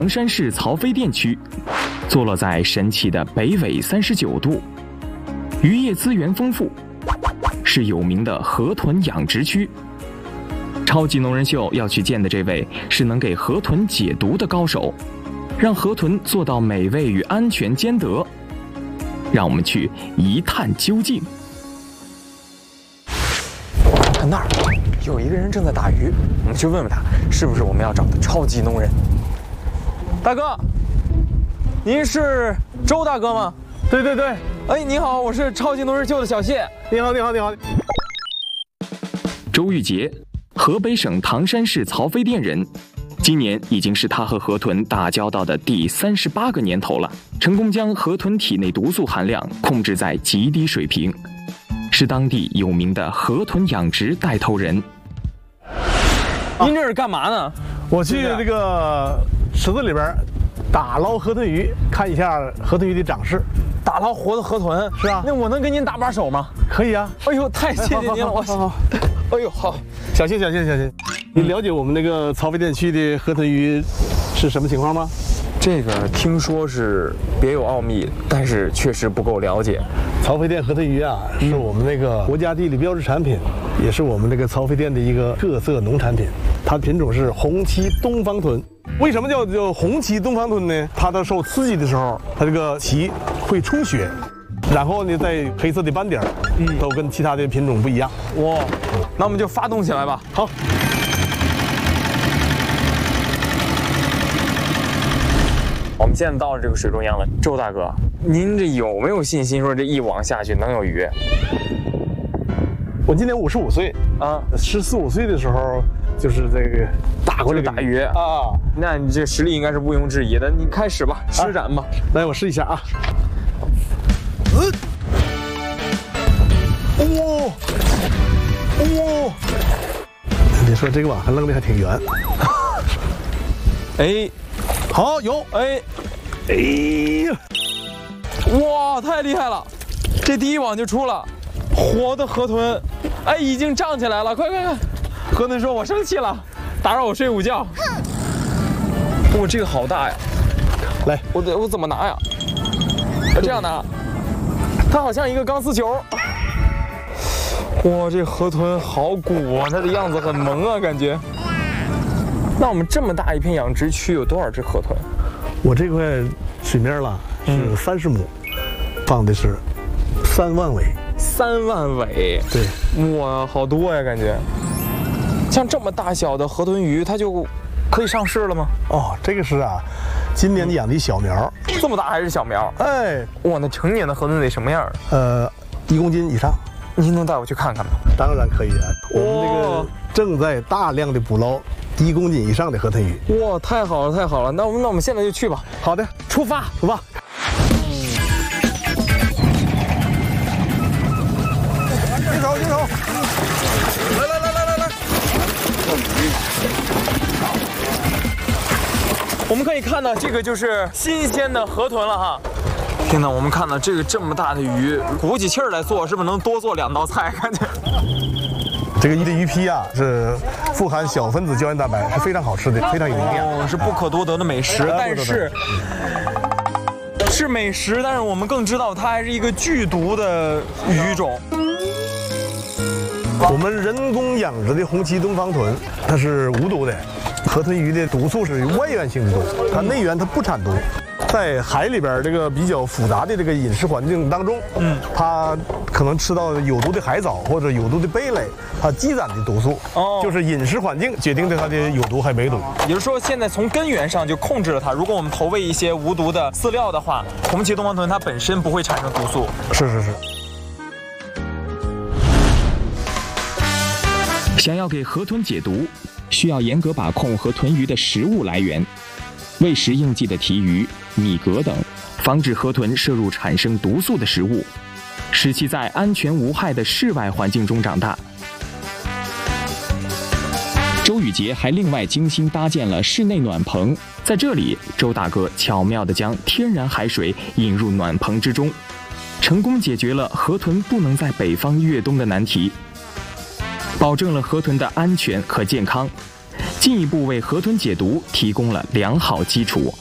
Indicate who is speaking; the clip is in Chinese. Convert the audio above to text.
Speaker 1: 唐山市曹妃甸区，坐落在神奇的北纬39度，渔业资源丰富，是有名的河豚养殖区。超级农人秀要去见的这位是能给河豚解毒的高手，让河豚做到美味与安全兼得。让我们去一探究竟。
Speaker 2: 看那儿，有一个人正在打鱼，我们去问问他，是不是我们要找的超级农人？大哥，您是周大哥吗？
Speaker 3: 对对对，
Speaker 2: 哎，你好，我是超级农人秀的小谢。
Speaker 3: 你好，你好，你好。
Speaker 1: 周玉杰，河北省唐山市曹妃甸人，今年已经是他和河豚打交道的第38个年头了，成功将河豚体内毒素含量控制在极低水平，是当地有名的河豚养殖带头人。
Speaker 2: 您这是干嘛呢？
Speaker 3: 我去这个池子里边打捞河豚鱼，看一下河豚鱼的长势。
Speaker 2: 打捞活的河豚？
Speaker 3: 是啊。
Speaker 2: 那我能跟您搭把手吗？
Speaker 3: 可以啊。
Speaker 2: 哎呦，太谢谢您了！
Speaker 3: 好。
Speaker 2: 哎呦，好，
Speaker 3: 小心。你了解我们那个曹妃甸区的河豚鱼是什么情况吗？
Speaker 2: 这个听说是别有奥秘，但是确实不够了解。
Speaker 3: 曹妃甸河豚鱼啊，是我们那个国家地理标志产品，也是我们那个曹妃甸的一个特色农产品。它的品种是红鳍东方豚。为什么叫红鳍东方豚呢？它在受刺激的时候，它这个鳍会充血，然后呢，在黑色的斑点，都跟其他的品种不一样。
Speaker 2: 哇，那我们就发动起来吧。
Speaker 3: 好。
Speaker 2: 我们现在到了这个水中央了，周大哥，您这有没有信心说这一网下去能有鱼？
Speaker 3: 我今年55岁啊，14、15岁的时候就是这个打过这个
Speaker 2: 打鱼啊，那你这实力应该是毋庸置疑的。你开始吧，施展吧。
Speaker 3: 来，我试一下啊。你说这个网还扔的还挺圆。
Speaker 2: 哎，
Speaker 3: 好，有，
Speaker 2: 哎呀，哇，太厉害了！这第一网就出了，活的河豚，哎，已经胀起来了，快！河豚说：“我生气了，打扰我睡午觉。”哇，这个好大呀！
Speaker 3: 来，
Speaker 2: 我怎么拿呀？这样拿，它好像一个钢丝球。哇，这河豚好鼓啊，它的样子很萌啊，感觉。那我们这么大一片养殖区有多少只河豚？
Speaker 3: 我这块水面了是30亩，放的是3万尾。
Speaker 2: 3万尾？
Speaker 3: 对。
Speaker 2: 哇，好多呀，感觉。像这么大小的河豚鱼，它就可以上市了吗？
Speaker 3: 哦，这个是啊，今年养的小苗。
Speaker 2: 这么大还是小苗？
Speaker 3: 哎，
Speaker 2: 哇，那成年的河豚得什么样
Speaker 3: ？1公斤以上。
Speaker 2: 您能带我去看看吗？
Speaker 3: 当然可以啊，我们这个正在大量的捕捞1公斤以上的河豚鱼。
Speaker 2: 哇，太好了！那我们现在就去吧。
Speaker 3: 好的，出发。举手。来。
Speaker 2: 我们可以看到，这个就是新鲜的河豚了哈。天哪，我们看到这么大的鱼，鼓起气儿来做，是不是能多做2道菜？感觉。
Speaker 3: 这个鱼皮啊，是富含小分子胶原蛋白，是非常好吃的，非常有营养，
Speaker 2: 是不可多得的美食。但是是美食，但是我们更知道它还是一个剧毒的鱼种。
Speaker 3: 我们人工养殖的红鳍东方豚，它是无毒的。河豚鱼的毒素是外源性的毒，它内源它不产毒。在海里边这个比较复杂的这个饮食环境当中，它可能吃到有毒的海藻或者有毒的贝类，它积攒的毒素，就是饮食环境决定的它的有毒还没毒。
Speaker 2: 也就是说，现在从根源上就控制了它。如果我们投喂一些无毒的饲料的话，红鳍东方豚它本身不会产生毒素。
Speaker 3: 是。
Speaker 1: 想要给河豚解毒，需要严格把控河豚鱼的食物来源，喂食应季的提鱼、米蛤等，防止河豚摄入产生毒素的食物，使其在安全无害的室外环境中长大。周宇杰还另外精心搭建了室内暖棚，在这里，周大哥巧妙地将天然海水引入暖棚之中，成功解决了河豚不能在北方越冬的难题，保证了河豚的安全和健康， 进一步为河豚解毒提供了良好基础。